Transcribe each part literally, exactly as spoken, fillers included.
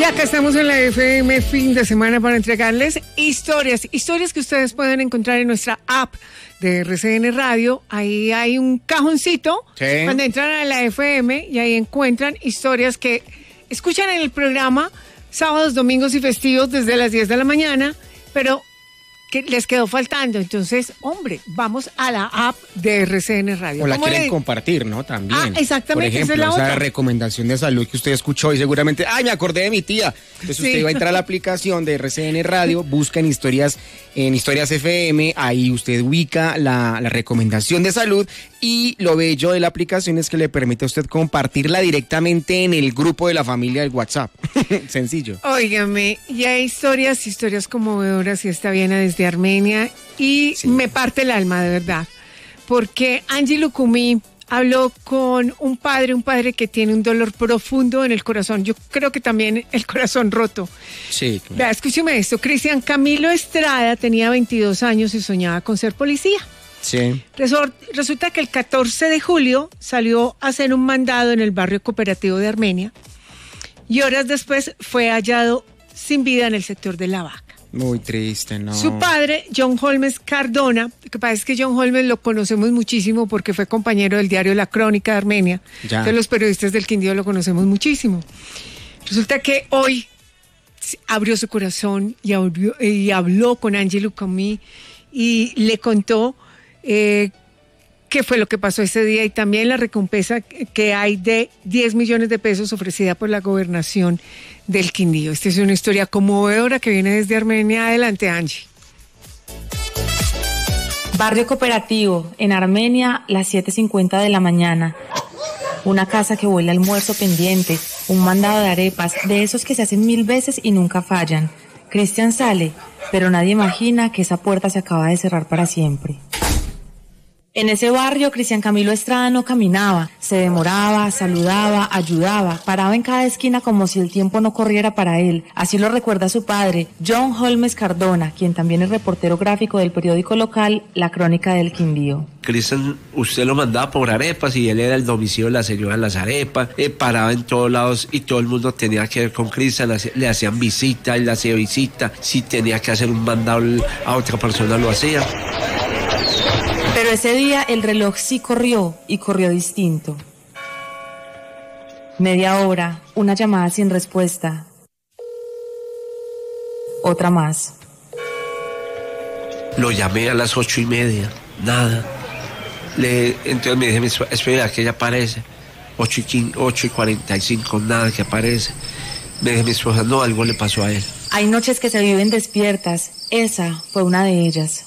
Acá estamos en la F M fin de semana para entregarles historias, historias que ustedes pueden encontrar en nuestra app de R C N Radio. Ahí hay un cajoncito, sí, cuando entran a la F M y ahí encuentran historias que escuchan en el programa sábados, domingos y festivos desde las diez de la mañana, pero que les quedó faltando. Entonces, hombre, vamos a la app de R C N Radio. O la quieren le... compartir, ¿no? También. Ah, exactamente. Por ejemplo, esa es la esa otra recomendación de salud que usted escuchó y seguramente, ¡ay, me acordé de mi tía! Entonces sí, usted va a entrar a la aplicación de R C N Radio, busca en historias, en Historias F M, ahí usted ubica la, la recomendación de salud y lo bello de la aplicación es que le permite a usted compartirla directamente en el grupo de la familia del WhatsApp. Sencillo. Óigame, y hay historias, historias conmovedoras y esta viene desde de Armenia y sí, me parte el alma de verdad, porque Angie Lucumí habló con un padre, un padre que tiene un dolor profundo en el corazón, yo creo que también el corazón roto. Sí. Claro. Vea, escúcheme esto, Cristian Camilo Estrada tenía veintidós años y soñaba con ser policía. Sí. Resulta que el catorce de julio salió a hacer un mandado en el barrio cooperativo de Armenia y horas después fue hallado sin vida en el sector de La Vaca. Muy triste, ¿no? Su padre, John Holmes Cardona, lo que pasa es que John Holmes lo conocemos muchísimo porque fue compañero del diario La Crónica de Armenia. Ya. Entonces los periodistas del Quindío lo conocemos muchísimo. Resulta que hoy abrió su corazón y, abrió, y habló con Angie Lucumí y le contó eh, qué fue lo que pasó ese día y también la recompensa que hay de diez millones de pesos ofrecida por la gobernación del Quindío. Esta es una historia conmovedora que viene desde Armenia. Adelante, Angie. Barrio Cooperativo, en Armenia, las siete cincuenta de la mañana. Una casa que huele a almuerzo pendiente, un mandado de arepas, de esos que se hacen mil veces y nunca fallan. Cristian sale, pero nadie imagina que esa puerta se acaba de cerrar para siempre. En ese barrio, Cristian Camilo Estrada no caminaba, se demoraba, saludaba, ayudaba, paraba en cada esquina como si el tiempo no corriera para él. Así lo recuerda su padre, John Holmes Cardona, quien también es reportero gráfico del periódico local La Crónica del Quindío. Cristian, usted lo mandaba por arepas y él era el domicilio de la señora de las arepas, eh, paraba en todos lados y todo el mundo tenía que ver con Cristian, le hacían visita, él le hacía visita, si tenía que hacer un mandado a otra persona lo hacía. Pero ese día el reloj sí corrió y corrió distinto. Media hora, una llamada sin respuesta. Otra más. Lo llamé a las ocho y media, nada. Le, entonces me dije, espera que ella aparece. Ocho y, quince, ocho y cuarenta y cinco, nada que aparece. Me dije, mi esposa, no, algo le pasó a él. Hay noches que se viven despiertas. Esa fue una de ellas.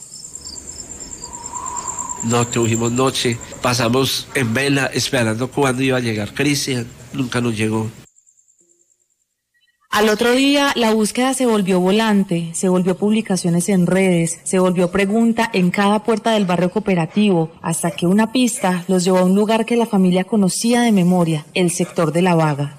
No tuvimos noche, pasamos en vela esperando cuándo iba a llegar Cristian, nunca nos llegó. Al otro día la búsqueda se volvió volante, se volvió publicaciones en redes, se volvió pregunta en cada puerta del barrio cooperativo, hasta que una pista los llevó a un lugar que la familia conocía de memoria, el sector de La Vaga.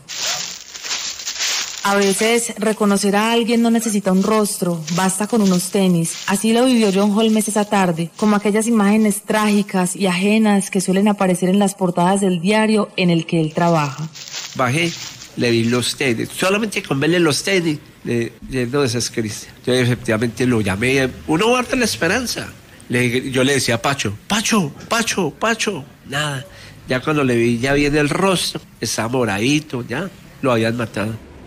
A veces reconocer a alguien no necesita un rostro, basta con unos tenis. Así lo vivió John Holmes esa tarde, como aquellas imágenes trágicas y ajenas que suelen aparecer en las portadas del diario en el que él trabaja. Bajé, le vi los tenis, solamente con verle los tenis, le, le, no, ese es Cristian. Yo efectivamente lo llamé, uno guarda la esperanza. Le, yo le decía a Pacho, Pacho, Pacho, Pacho, nada. Ya cuando le vi, ya viene el rostro, estaba moradito, ya, lo habían matado.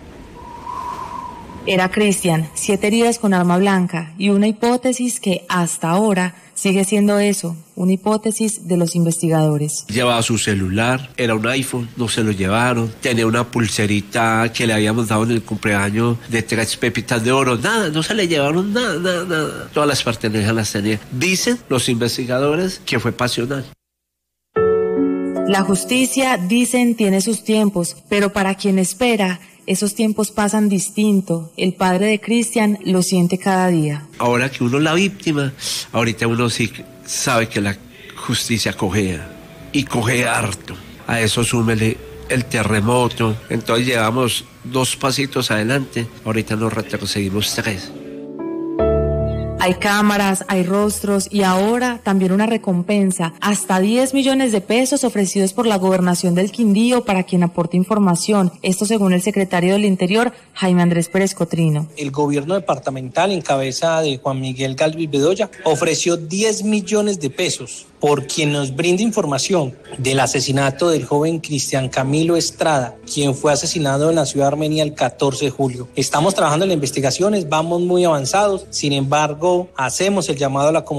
Era Cristian, siete heridas con arma blanca y una hipótesis que hasta ahora sigue siendo eso, una hipótesis de los investigadores. Llevaba su celular, era un iPhone, no se lo llevaron, tenía una pulserita que le habíamos dado en el cumpleaños de tres pepitas de oro, nada, no se le llevaron nada, nada, nada. Todas las pertenencias las tenía. Dicen los investigadores que fue pasional. La justicia, dicen, tiene sus tiempos, pero para quien espera, esos tiempos pasan distinto. El padre de Cristian lo siente cada día. Ahora que uno es la víctima, ahorita uno sí sabe que la justicia cojea, y cojea harto. A eso súmele el terremoto, entonces llevamos dos pasitos adelante, ahorita nos retrocedimos tres. Hay cámaras, hay rostros y ahora también una recompensa, hasta diez millones de pesos ofrecidos por la Gobernación del Quindío para quien aporte información. Esto según el secretario del Interior, Jaime Andrés Pérez Cotrino. El gobierno departamental, en cabeza de Juan Miguel Galvis Bedoya, ofreció diez millones de pesos por quien nos brinde información del asesinato del joven Cristian Camilo Estrada, quien fue asesinado en la ciudad de Armenia el catorce de julio. Estamos trabajando en las investigaciones, vamos muy avanzados, sin embargo, hacemos el llamado a la comunidad